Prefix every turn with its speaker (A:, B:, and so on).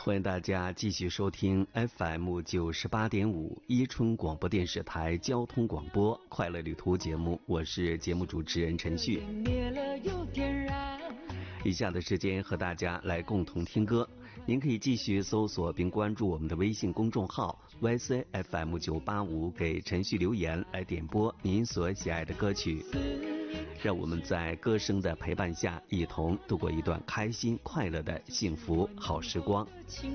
A: 欢迎大家继续收听 FM98.5伊春广播电视台交通广播快乐旅途节目，我是节目主持人陈旭。以下的时间和大家来共同听歌，您可以继续搜索并关注我们的微信公众号 YCFM985，给陈旭留言来点播您所喜爱的歌曲。让我们在歌声的陪伴下，一同度过一段开心快乐的幸福好时光。